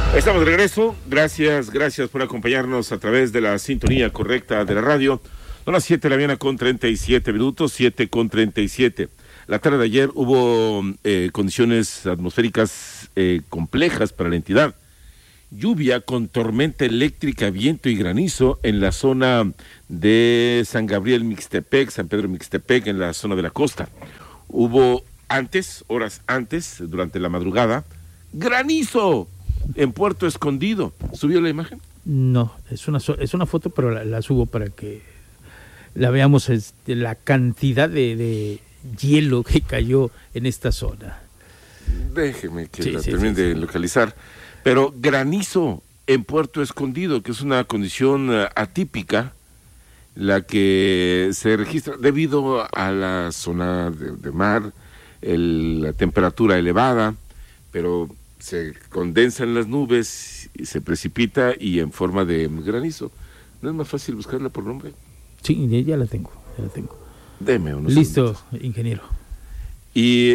Estamos de regreso. Gracias por acompañarnos a través de la sintonía correcta de la radio. Son las 7 de la mañana con 37 minutos, 7:37. La tarde de ayer hubo condiciones atmosféricas complejas para la entidad. Lluvia con tormenta eléctrica, viento y granizo en la zona de San Gabriel Mixtepec, San Pedro Mixtepec, en la zona de la costa. Hubo horas antes, durante la madrugada, granizo en Puerto Escondido. ¿Subió la imagen? No, es una foto, pero la subo para que la veamos, la cantidad de hielo que cayó en esta zona. Déjeme que la termine de localizar. Pero granizo en Puerto Escondido, que es una condición atípica, la que se registra debido a la zona de mar, la temperatura elevada, pero se condensan las nubes y se precipita y en forma de granizo. ¿No es más fácil buscarla por nombre? Sí, ya la tengo. Deme unos Listo, segundos. ingeniero. Y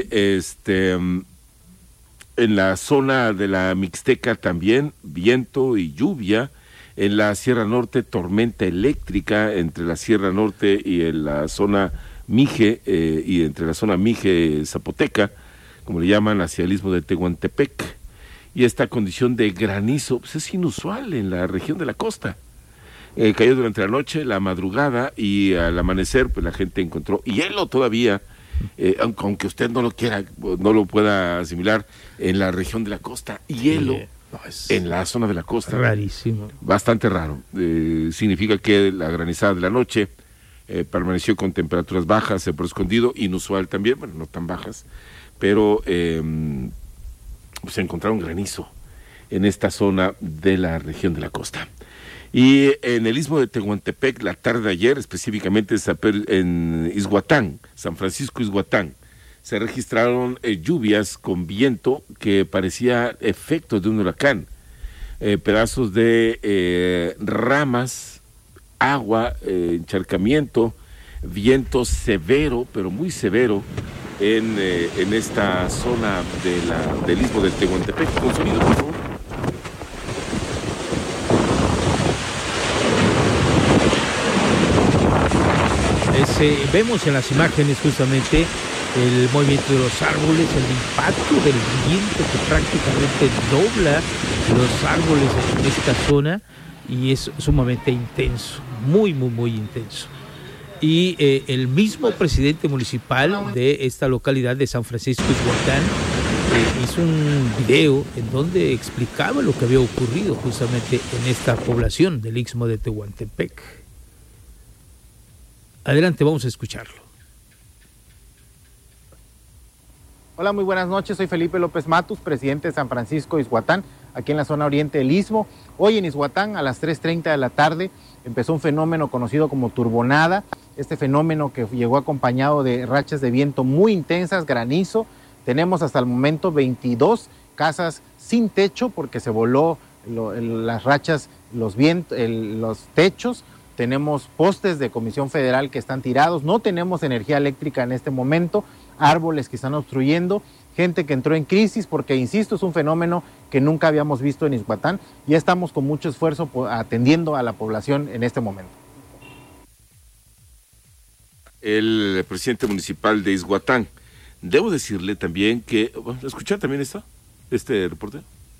en la zona de la Mixteca también, viento y lluvia. En la Sierra Norte, tormenta eléctrica entre la Sierra Norte y en la zona Mije, y entre la zona Mije-Zapoteca, como le llaman, hacia el istmo de Tehuantepec. Y esta condición de granizo pues es inusual en la región de la costa. Cayó durante la noche, la madrugada, y al amanecer pues la gente encontró hielo todavía, aunque usted no lo quiera, no lo pueda asimilar, en la región de la costa, hielo en la zona de la costa. Rarísimo. Bastante raro. Significa que la granizada de la noche permaneció con temperaturas bajas, se por escondido, inusual también, bueno, no tan bajas, pero se encontraron granizo en esta zona de la región de la costa. Y en el istmo de Tehuantepec, la tarde de ayer, específicamente en Ixhuatán, San Francisco Ixhuatán, se registraron lluvias con viento que parecía efecto de un huracán. Pedazos de ramas, agua, encharcamiento, viento severo, pero muy severo, en esta zona del istmo de Tehuantepec. Con sonido, por favor. Vemos en las imágenes justamente el movimiento de los árboles, el impacto del viento que prácticamente dobla los árboles en esta zona, y es sumamente intenso, muy intenso. Y el mismo presidente municipal de esta localidad de San Francisco Ixhuatán hizo un video en donde explicaba lo que había ocurrido justamente en esta población del istmo de Tehuantepec. Adelante, vamos a escucharlo. Hola, muy buenas noches. Soy Felipe López Matus, presidente de San Francisco Ixhuatán, aquí en la zona oriente del istmo. Hoy en Ixhuatán, a las 3:30 de la tarde, empezó un fenómeno conocido como turbonada. Este fenómeno que llegó acompañado de rachas de viento muy intensas, granizo. Tenemos hasta el momento 22 casas sin techo porque se voló las rachas, los techos. Tenemos postes de Comisión Federal que están tirados, no tenemos energía eléctrica en este momento, árboles que están obstruyendo, gente que entró en crisis porque, insisto, es un fenómeno que nunca habíamos visto en Ixhuatán. Ya estamos con mucho esfuerzo atendiendo a la población en este momento. El presidente municipal de Ixhuatán. Debo decirle también que... ¿Escuchar también este reporte?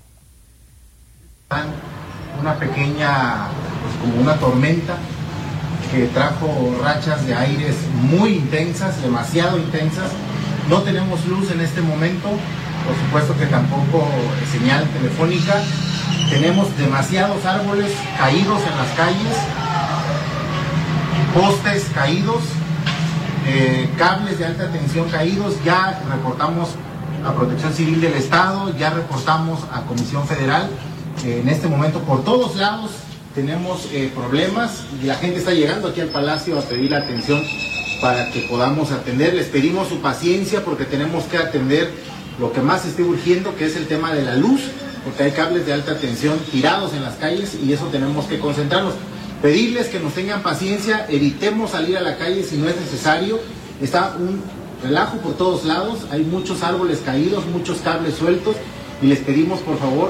Una pequeña, como una tormenta que trajo rachas de aires muy intensas, demasiado intensas. No tenemos luz en este momento, por supuesto que tampoco señal telefónica. Tenemos demasiados árboles caídos en las calles, postes caídos, cables de alta tensión caídos. Ya reportamos a Protección Civil del Estado, ya reportamos a Comisión Federal. En este momento por todos lados tenemos problemas y la gente está llegando aquí al Palacio a pedir la atención para que podamos atender. Les pedimos su paciencia porque tenemos que atender lo que más esté urgiendo, que es el tema de la luz, porque hay cables de alta tensión tirados en las calles y eso tenemos que concentrarnos. Pedirles que nos tengan paciencia, evitemos salir a la calle si no es necesario. Está un relajo por todos lados, hay muchos árboles caídos, muchos cables sueltos y les pedimos por favor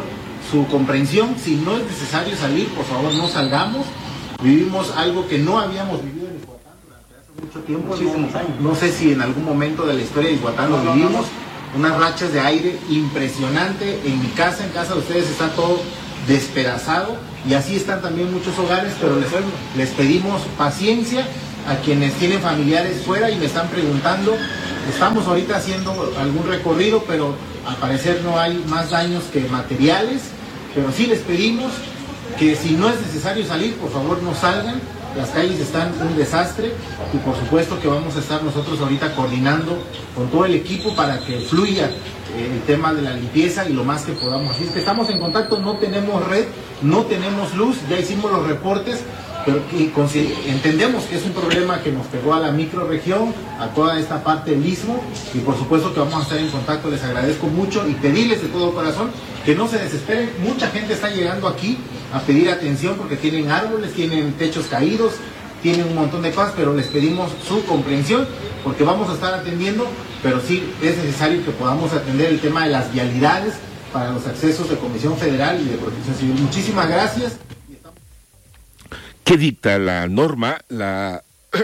su comprensión. Si no es necesario salir, por favor no salgamos. Vivimos algo que no habíamos vivido en Ixhuatán durante hace mucho tiempo. No sé si en algún momento de la historia de Ixhuatán lo vivimos. Unas rachas de aire impresionante. En mi casa, en casa de ustedes, está todo despedazado, y así están también muchos hogares, pero les pedimos paciencia a quienes tienen familiares fuera y me están preguntando. Estamos ahorita haciendo algún recorrido, pero al parecer no hay más daños que materiales, pero sí les pedimos que si no es necesario salir, por favor no salgan. Las calles están un desastre y por supuesto que vamos a estar nosotros ahorita coordinando con todo el equipo para que fluya el tema de la limpieza y lo más que podamos. Así es que estamos en contacto, no tenemos red, no tenemos luz, ya hicimos los reportes, pero entendemos que es un problema que nos pegó a la microrregión, a toda esta parte del istmo, y por supuesto que vamos a estar en contacto. Les agradezco mucho y pedirles de todo corazón que no se desesperen. Mucha gente está llegando aquí a pedir atención porque tienen árboles, tienen techos caídos, tienen un montón de cosas, pero les pedimos su comprensión porque vamos a estar atendiendo, pero sí es necesario que podamos atender el tema de las vialidades para los accesos de Comisión Federal y de Protección Civil. Muchísimas gracias. ¿Qué dicta la norma? La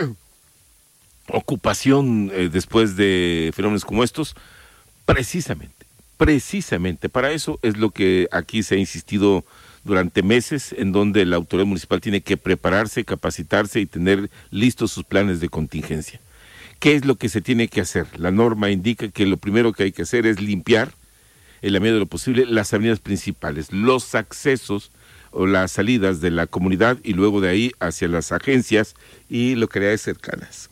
ocupación después de fenómenos como estos, precisamente para eso es lo que aquí se ha insistido durante meses, en donde la autoridad municipal tiene que prepararse, capacitarse y tener listos sus planes de contingencia. ¿Qué es lo que se tiene que hacer? La norma indica que lo primero que hay que hacer es limpiar, en la medida de lo posible, las avenidas principales, los accesos o las salidas de la comunidad y luego de ahí hacia las agencias y localidades cercanas.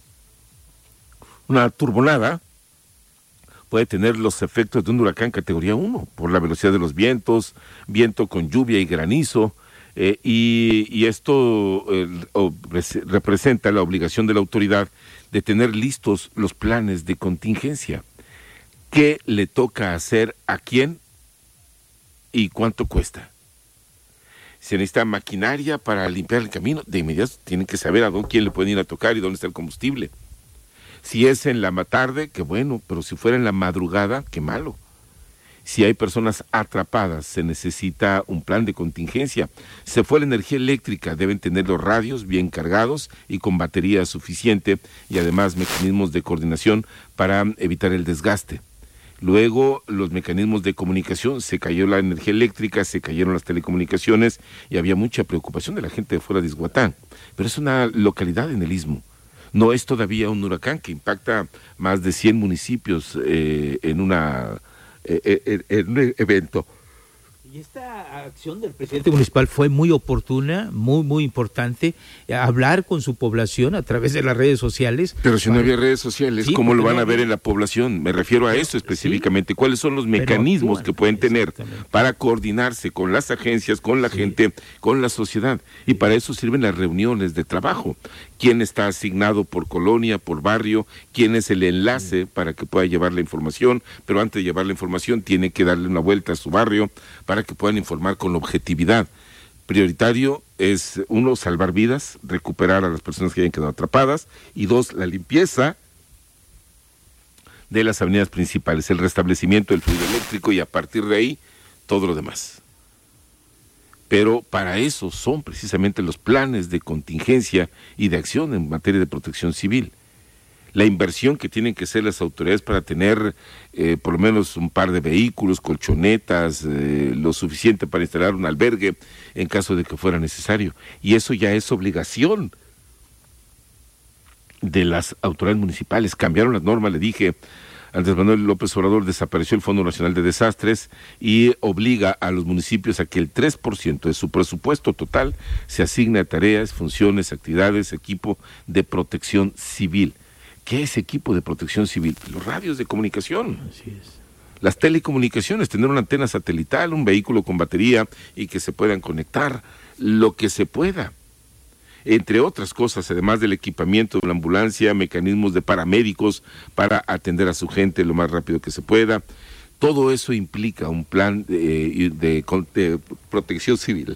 Una turbonada puede tener los efectos de un huracán categoría 1 por la velocidad de los vientos, viento con lluvia y granizo, y esto representa la obligación de la autoridad de tener listos los planes de contingencia. ¿Qué le toca hacer a quién y cuánto cuesta? Se necesita maquinaria para limpiar el camino, de inmediato tienen que saber a quién le pueden ir a tocar y dónde está el combustible. Si es en la tarde, qué bueno, pero si fuera en la madrugada, qué malo. Si hay personas atrapadas, se necesita un plan de contingencia. Se fue la energía eléctrica, deben tener los radios bien cargados y con batería suficiente y además mecanismos de coordinación para evitar el desgaste. Luego, los mecanismos de comunicación, se cayó la energía eléctrica, se cayeron las telecomunicaciones y había mucha preocupación de la gente de fuera de Ixhuatán. Pero es una localidad en el istmo. No es todavía un huracán que impacta más de 100 municipios en un evento. Y esta acción del presidente municipal fue muy oportuna, muy importante, hablar con su población a través de las redes sociales. Pero si no había redes sociales, sí, ¿cómo lo van a ver en la población? Me refiero a eso específicamente. Sí. ¿Cuáles son los mecanismos que pueden tener para coordinarse con las agencias, con la gente, con la sociedad? Y para eso sirven las reuniones de trabajo. ¿Quién está asignado por colonia, por barrio? ¿Quién es el enlace para que pueda llevar la información? Pero antes de llevar la información tiene que darle una vuelta a su barrio para que puedan informar con objetividad. Prioritario es, 1, salvar vidas, recuperar a las personas que hayan quedado atrapadas, y 2, la limpieza de las avenidas principales, el restablecimiento del fluido eléctrico y a partir de ahí todo lo demás. Pero para eso son precisamente los planes de contingencia y de acción en materia de protección civil. La inversión que tienen que hacer las autoridades para tener por lo menos un par de vehículos, colchonetas, lo suficiente para instalar un albergue en caso de que fuera necesario. Y eso ya es obligación de las autoridades municipales. Cambiaron las normas, le dije. Andrés Manuel López Obrador desapareció el Fondo Nacional de Desastres y obliga a los municipios a que el 3% de su presupuesto total se asigne a tareas, funciones, actividades, equipo de protección civil. ¿Qué es equipo de protección civil? Los radios de comunicación. Así es. Las telecomunicaciones, tener una antena satelital, un vehículo con batería y que se puedan conectar, lo que se pueda. Entre otras cosas, además del equipamiento de la ambulancia, mecanismos de paramédicos para atender a su gente lo más rápido que se pueda. Todo eso implica un plan de protección civil.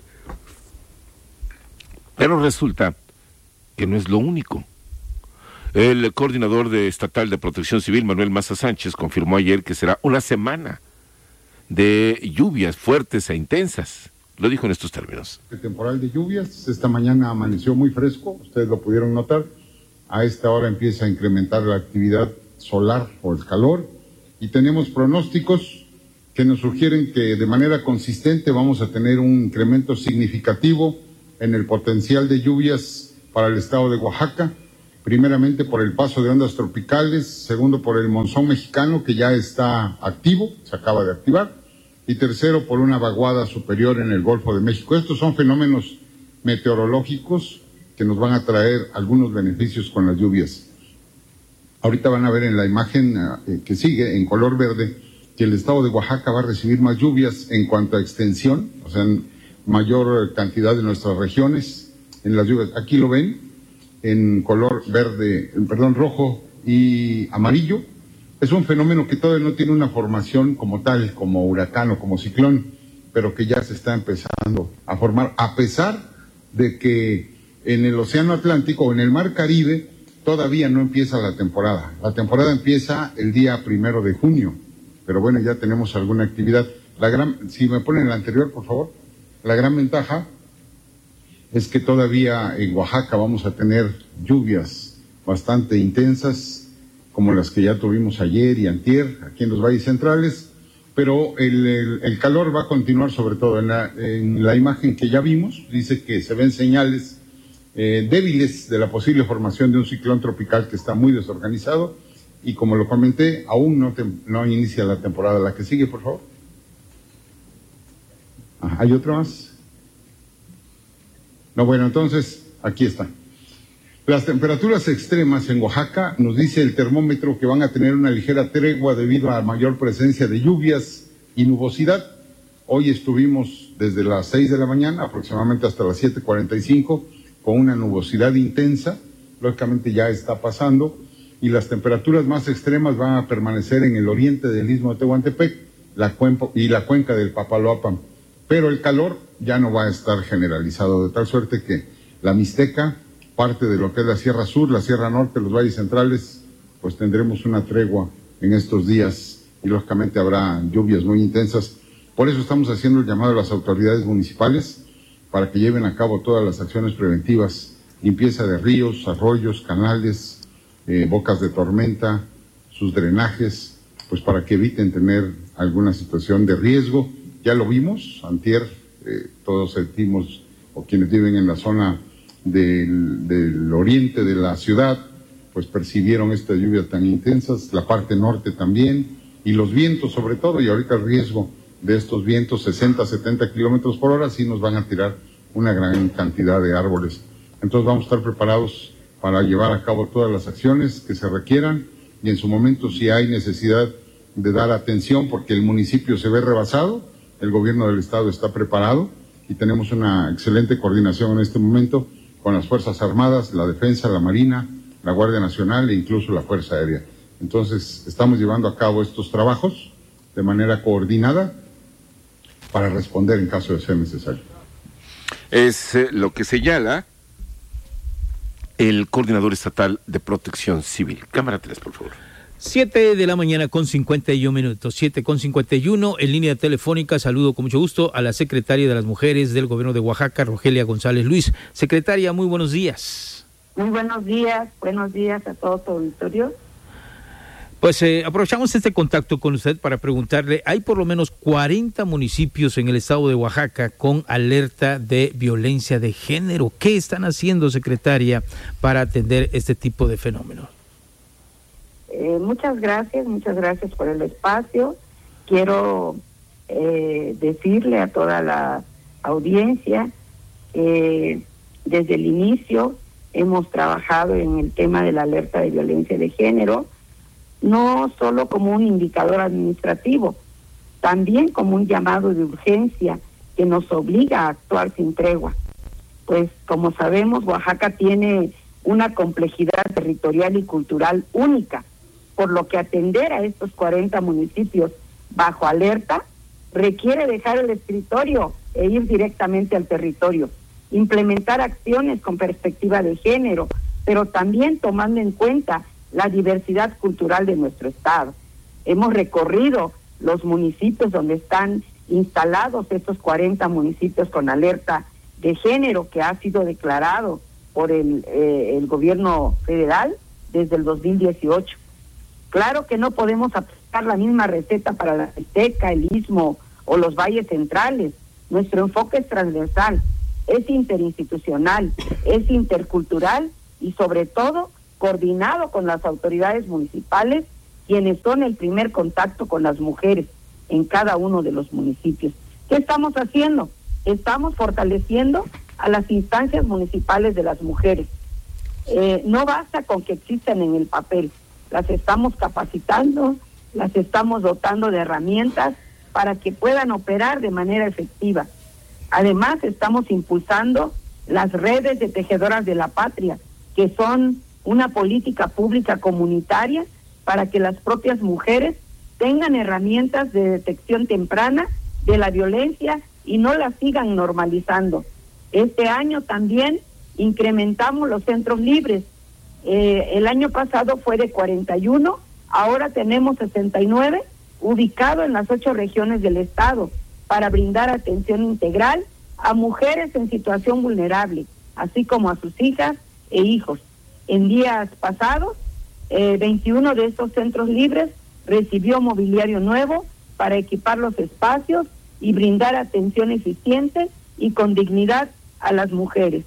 Pero resulta que no es lo único. El coordinador estatal de Protección Civil, Manuel Maza Sánchez, confirmó ayer que será una semana de lluvias fuertes e intensas. Lo dijo en estos términos. El temporal de lluvias, esta mañana amaneció muy fresco, ustedes lo pudieron notar. A esta hora empieza a incrementar la actividad solar o el calor, y tenemos pronósticos que nos sugieren que de manera consistente vamos a tener un incremento significativo en el potencial de lluvias para el estado de Oaxaca, primeramente por el paso de ondas tropicales, segundo por el monzón mexicano que ya está activo, se acaba de activar, y tercero por una vaguada superior en el Golfo de México. Estos son fenómenos meteorológicos que nos van a traer algunos beneficios con las lluvias. Ahorita van a ver en la imagen que sigue, en color verde, que el estado de Oaxaca va a recibir más lluvias en cuanto a extensión, o sea, en mayor cantidad de nuestras regiones, en las lluvias. Aquí lo ven, en color rojo y amarillo. Es un fenómeno que todavía no tiene una formación como tal, como huracán o como ciclón, pero que ya se está empezando a formar, a pesar de que en el Océano Atlántico o en el Mar Caribe todavía no empieza la temporada. La temporada empieza el día 1 de junio, pero bueno, ya tenemos alguna actividad. Si me ponen la anterior, por favor. La gran ventaja es que todavía en Oaxaca vamos a tener lluvias bastante intensas, como las que ya tuvimos ayer y antier, aquí en los valles centrales, pero el calor va a continuar, sobre todo en la imagen que ya vimos, dice que se ven señales débiles de la posible formación de un ciclón tropical que está muy desorganizado, y como lo comenté, aún no inicia la temporada. La que sigue, por favor. ¿Hay otra más? No, bueno, entonces, aquí está. Las temperaturas extremas en Oaxaca, nos dice el termómetro que van a tener una ligera tregua debido a mayor presencia de lluvias y nubosidad. Hoy estuvimos desde las 6 de la mañana, aproximadamente hasta las 7:45, con una nubosidad intensa, lógicamente ya está pasando, y las temperaturas más extremas van a permanecer en el oriente del Istmo de Tehuantepec y la cuenca del Papaloapan. Pero el calor ya no va a estar generalizado, de tal suerte que la Mixteca, parte de lo que es la Sierra Sur, la Sierra Norte, los valles centrales, pues tendremos una tregua en estos días y lógicamente habrá lluvias muy intensas. Por eso estamos haciendo el llamado a las autoridades municipales para que lleven a cabo todas las acciones preventivas, limpieza de ríos, arroyos, canales, bocas de tormenta, sus drenajes, pues para que eviten tener alguna situación de riesgo. Ya lo vimos, antier, todos sentimos, o quienes viven en la zona del oriente de la ciudad, pues percibieron estas lluvias tan intensas, la parte norte también, y los vientos sobre todo, y ahorita el riesgo de estos vientos, 60, 70 kilómetros por hora, sí nos van a tirar una gran cantidad de árboles. Entonces vamos a estar preparados para llevar a cabo todas las acciones que se requieran, y en su momento, si hay necesidad de dar atención porque el municipio se ve rebasado, el gobierno del estado está preparado y tenemos una excelente coordinación en este momento con las Fuerzas Armadas, la Defensa, la Marina, la Guardia Nacional e incluso la Fuerza Aérea. Entonces, estamos llevando a cabo estos trabajos de manera coordinada para responder en caso de ser necesario. Es lo que señala el Coordinador Estatal de Protección Civil. Cámara 3, por favor. 7 de la mañana con 51 minutos, 7:51, en línea telefónica. Saludo con mucho gusto a la secretaria de las Mujeres del Gobierno de Oaxaca, Rogelia González Luis. Secretaria, muy buenos días. Muy buenos días a todo tu auditorio. Pues aprovechamos este contacto con usted para preguntarle, hay por lo menos 40 municipios en el estado de Oaxaca con alerta de violencia de género. ¿Qué están haciendo, secretaria, para atender este tipo de fenómenos? Muchas gracias por el espacio. Quiero decirle a toda la audiencia que desde el inicio hemos trabajado en el tema de la alerta de violencia de género, no solo como un indicador administrativo, también como un llamado de urgencia que nos obliga a actuar sin tregua. Pues como sabemos, Oaxaca tiene una complejidad territorial y cultural única, por lo que atender a estos 40 municipios bajo alerta requiere dejar el escritorio e ir directamente al territorio, implementar acciones con perspectiva de género, pero también tomando en cuenta la diversidad cultural de nuestro estado. Hemos recorrido los municipios donde están instalados estos 40 municipios con alerta de género que ha sido declarado por el gobierno federal desde el 2018. Claro que no podemos aplicar la misma receta para la Mixteca, el Istmo o los valles centrales. Nuestro enfoque es transversal, es interinstitucional, es intercultural y sobre todo coordinado con las autoridades municipales, quienes son el primer contacto con las mujeres en cada uno de los municipios. ¿Qué estamos haciendo? Estamos fortaleciendo a las instancias municipales de las mujeres. No basta con que existan en el papel, las estamos capacitando, las estamos dotando de herramientas para que puedan operar de manera efectiva. Además, estamos impulsando las redes de tejedoras de la patria, que son una política pública comunitaria para que las propias mujeres tengan herramientas de detección temprana de la violencia y no la sigan normalizando. Este año también incrementamos los centros libres. El año pasado fue de 41, ahora tenemos 69 ubicados en las 8 regiones del estado para brindar atención integral a mujeres en situación vulnerable, así como a sus hijas e hijos. En días pasados, 21 de estos centros libres recibió mobiliario nuevo para equipar los espacios y brindar atención eficiente y con dignidad a las mujeres.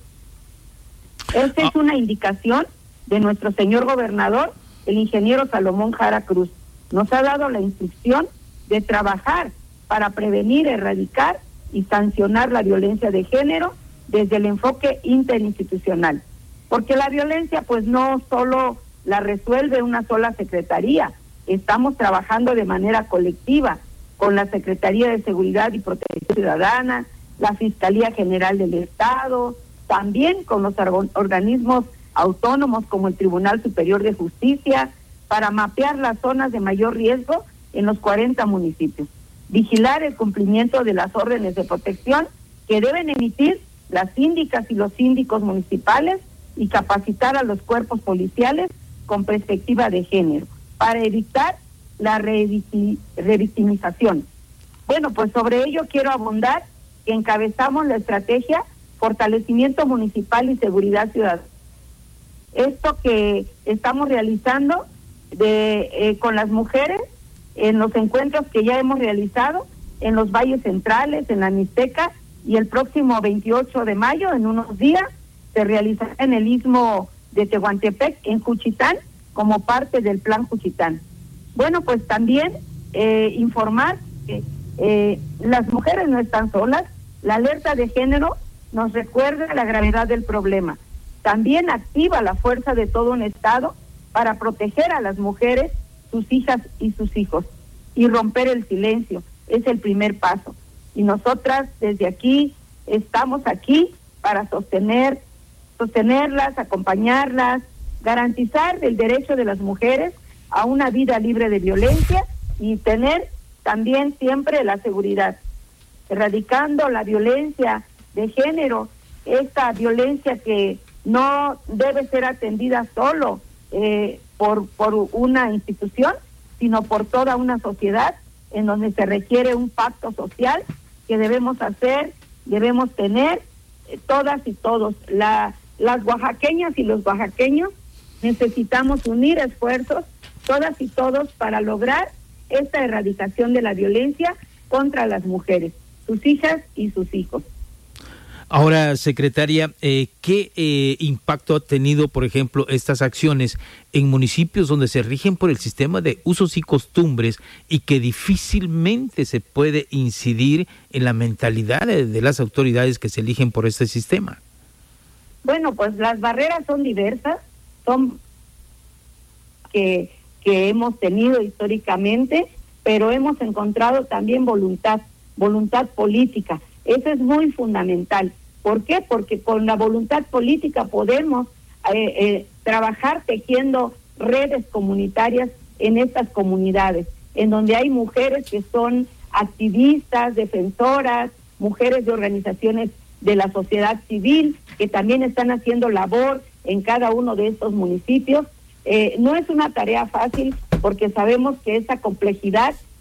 Esta es una indicación de nuestro señor gobernador, el ingeniero Salomón Jara Cruz. Nos ha dado la instrucción de trabajar para prevenir, erradicar y sancionar la violencia de género desde el enfoque interinstitucional. Porque la violencia pues no solo la resuelve una sola secretaría, estamos trabajando de manera colectiva con la Secretaría de Seguridad y Protección Ciudadana, la Fiscalía General del Estado, también con los organismos autónomos como el Tribunal Superior de Justicia, para mapear las zonas de mayor riesgo en los 40 municipios. Vigilar el cumplimiento de las órdenes de protección que deben emitir las síndicas y los síndicos municipales y capacitar a los cuerpos policiales con perspectiva de género para evitar la revictimización. Bueno, pues sobre ello quiero abundar que encabezamos la estrategia Fortalecimiento Municipal y Seguridad Ciudadana. Esto que estamos realizando con las mujeres en los encuentros que ya hemos realizado en los valles centrales, en la Mixteca, y el próximo 28 de mayo, en unos días, se realizará en el Istmo de Tehuantepec, en Juchitán, como parte del Plan Juchitán. Bueno, pues también informar que las mujeres no están solas. La alerta de género nos recuerda la gravedad del problema. También activa la fuerza de todo un Estado para proteger a las mujeres, sus hijas y sus hijos, y romper el silencio. Es el primer paso. Y nosotras desde aquí estamos aquí para sostenerlas, acompañarlas, garantizar el derecho de las mujeres a una vida libre de violencia y tener también siempre la seguridad, erradicando la violencia de género, esta violencia que no debe ser atendida solo por una institución, sino por toda una sociedad, en donde se requiere un pacto social que debemos hacer, debemos tener todas y todos. Las oaxaqueñas y los oaxaqueños necesitamos unir esfuerzos, todas y todos, para lograr esta erradicación de la violencia contra las mujeres, sus hijas y sus hijos. Ahora, secretaria, ¿qué impacto ha tenido, por ejemplo, estas acciones en municipios donde se rigen por el sistema de usos y costumbres y que difícilmente se puede incidir en la mentalidad de las autoridades que se eligen por este sistema? Bueno, pues las barreras son diversas, son que hemos tenido históricamente, pero hemos encontrado también voluntad política. Eso es muy fundamental. ¿Por qué? Porque con la voluntad política podemos trabajar tejiendo redes comunitarias en estas comunidades, en donde hay mujeres que son activistas, defensoras, mujeres de organizaciones de la sociedad civil, que también están haciendo labor en cada uno de estos municipios. No es una tarea fácil, porque sabemos que esa complejidad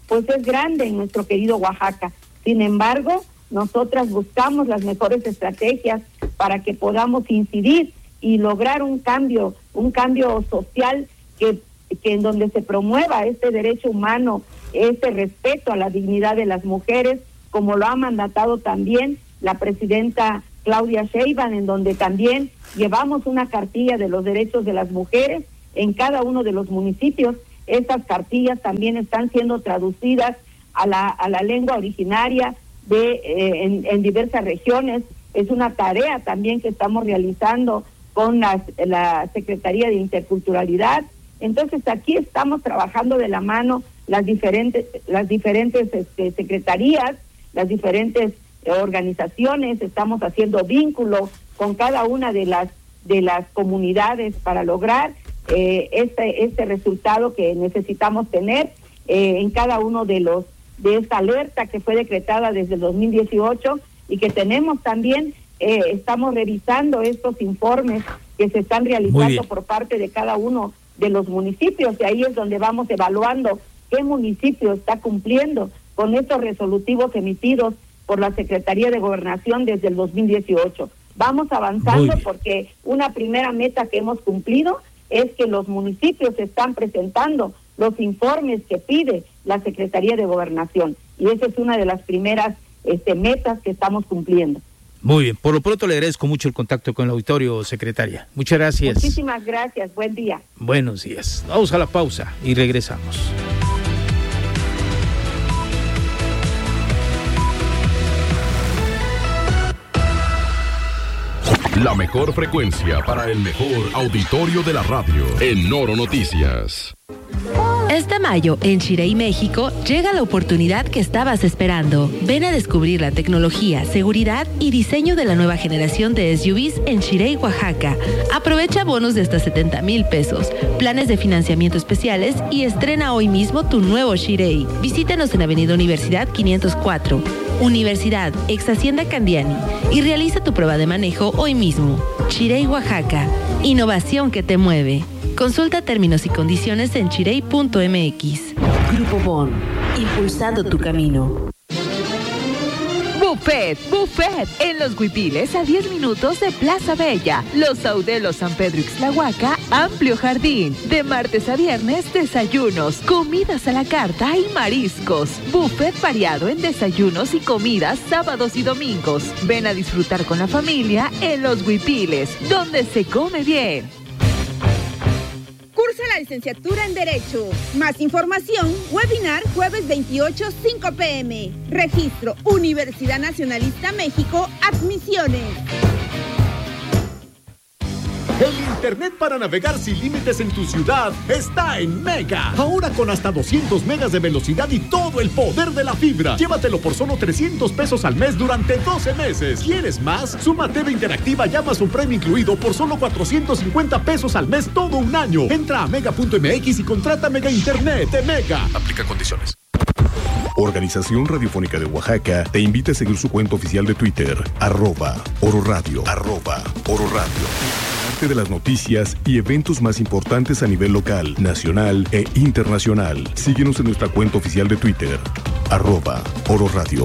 pues es grande en nuestro querido Oaxaca. Sin embargo, nosotras buscamos las mejores estrategias para que podamos incidir y lograr un cambio social que en donde se promueva este derecho humano, este respeto a la dignidad de las mujeres, como lo ha mandatado también la presidenta Claudia Sheinbaum, en donde también llevamos una cartilla de los derechos de las mujeres en cada uno de los municipios. Estas cartillas también están siendo traducidas a la lengua originaria en diversas regiones. Es una tarea también que estamos realizando con la Secretaría de Interculturalidad. Entonces aquí estamos trabajando de la mano las diferentes secretarías, las diferentes organizaciones, estamos haciendo vínculo con cada una de las comunidades para lograr este resultado que necesitamos tener en cada uno de esta alerta que fue decretada desde el 2018 y que tenemos también, estamos revisando estos informes que se están realizando por parte de cada uno de los municipios, y ahí es donde vamos evaluando qué municipio está cumpliendo con estos resolutivos emitidos por la Secretaría de Gobernación desde el 2018. Vamos avanzando porque una primera meta que hemos cumplido es que los municipios están presentando los informes que pide la Secretaría de Gobernación, y esa es una de las primeras metas que estamos cumpliendo. Muy bien, por lo pronto le agradezco mucho el contacto con el auditorio, secretaria. Muchas gracias. Muchísimas gracias, buen día. Buenos días. Vamos a la pausa y regresamos. La mejor frecuencia para el mejor auditorio de la radio. En Noro Noticias. Este mayo, en Xirey, México, llega la oportunidad que estabas esperando. Ven a descubrir la tecnología, seguridad y diseño de la nueva generación de SUVs en Xirey, Oaxaca. Aprovecha bonos de hasta 70,000 pesos, planes de financiamiento especiales y estrena hoy mismo tu nuevo Xirey. Visítanos en Avenida Universidad 504, Universidad, ex Hacienda Candiani, y realiza tu prueba de manejo hoy mismo. Xirey, Oaxaca. Innovación que te mueve. Consulta términos y condiciones en xirey.mx. Grupo Bon, impulsando tu camino. Buffet, en Los Huipiles a 10 minutos de Plaza Bella. Los Audelos San Pedro Ixtlahuaca, amplio jardín. De martes a viernes, desayunos, comidas a la carta y mariscos. Buffet variado en desayunos y comidas sábados y domingos. Ven a disfrutar con la familia en Los Huipiles, donde se come bien. Cursa la licenciatura en Derecho. Más información, webinar jueves 28, 5 p.m. Registro Universidad Nacionalista México, admisiones. El internet para navegar sin límites en tu ciudad está en Mega. Ahora con hasta 200 megas de velocidad y todo el poder de la fibra. Llévatelo por solo 300 pesos al mes durante 12 meses. ¿Quieres más? Suma TV interactiva y Amazon Prime incluido por solo 450 pesos al mes todo un año. Entra a mega.mx y contrata Mega Internet de Mega. Aplica condiciones. Organización Radiofónica de Oaxaca te invita a seguir su cuenta oficial de Twitter, @Oro-Radio. De las noticias y eventos más importantes a nivel local, nacional e internacional. Síguenos en nuestra cuenta oficial de Twitter, @Oro-Radio.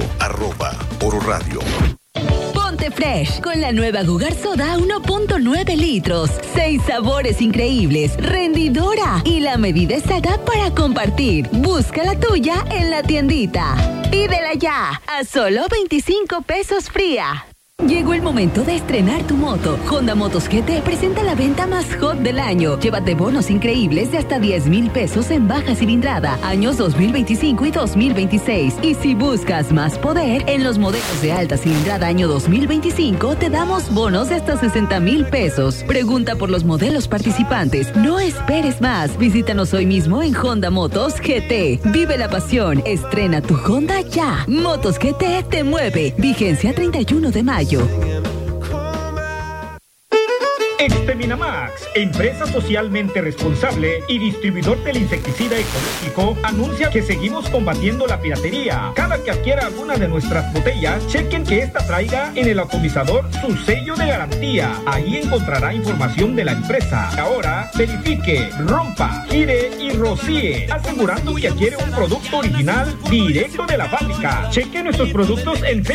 Ponte fresh con la nueva Gugar Soda 1.9 litros. 6 sabores increíbles, rendidora y la medida exacta para compartir. Busca la tuya en la tiendita. Pídela ya a solo 25 pesos fría. Llegó el momento de estrenar tu moto. Honda Motos GT presenta la venta más hot del año. Llévate bonos increíbles de hasta 10,000 pesos en baja cilindrada, años 2025 y 2026. Y si buscas más poder, en los modelos de alta cilindrada año 2025 te damos bonos de hasta 60,000 pesos. Pregunta por los modelos participantes. No esperes más. Visítanos hoy mismo en Honda Motos GT. Vive la pasión. Estrena tu Honda ya. Motos GT te mueve. Vigencia 31 de mayo. Exterminamax, empresa socialmente responsable y distribuidor del insecticida ecológico, anuncia que seguimos combatiendo la piratería. Cada que adquiera alguna de nuestras botellas, chequen que esta traiga en el atomizador su sello de garantía. Ahí encontrará información de la empresa. Ahora, verifique, rompa, gire y rocíe, asegurando que adquiere un producto original directo de la fábrica. Cheque nuestros productos en